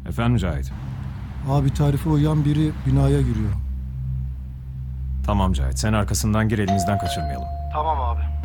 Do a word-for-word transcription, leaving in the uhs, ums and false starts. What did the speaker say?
Efendim Cahit. Abi tarife uyan biri binaya giriyor. Tamam Cahit, sen arkasından gir, elimizden kaçırmayalım. Tamam abi.